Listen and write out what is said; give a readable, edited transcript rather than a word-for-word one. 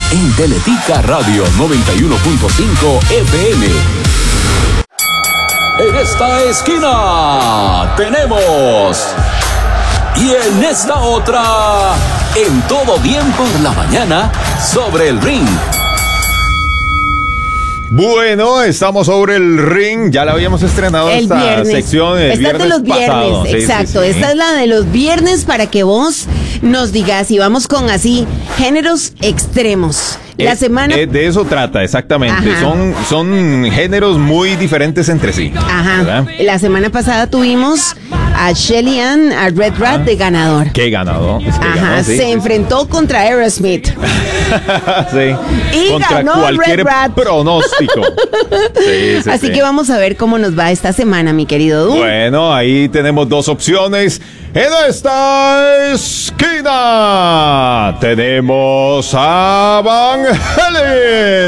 en Teletica Radio 91.5 FM. En esta esquina tenemos... Y en esta otra, en Todo Bien por la Mañana, sobre el ring. Bueno, estamos sobre el ring. Ya la habíamos estrenado el esta viernes. sección el esta viernes es de los pasado. viernes, exacto. Sí, sí. Esta es la de los viernes para que vos nos digas. Y vamos con así, géneros extremos. La semana... de eso trata, exactamente. Ajá. Son géneros muy diferentes entre sí. Ajá. ¿Verdad? La semana pasada tuvimos a Shelly Ann, a Red Rat de ganador. ¿Qué ganador? Ajá, se enfrentó contra Aerosmith. Sí. Y Contra ganó cualquier Red Rat. pronóstico. Sí, Así que vamos a ver cómo nos va esta semana, mi querido Du. Bueno, ahí tenemos dos opciones. En esta esquina tenemos a Van Halen.